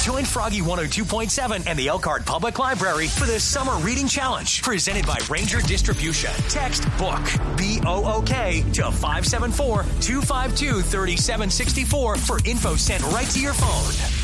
Join Froggy 102.7 and the Elkhart Public Library for the Summer Reading Challenge, presented by Ranger Distribution. Text BOOK, BOOK, to 574-252-3764 for info sent right to your phone.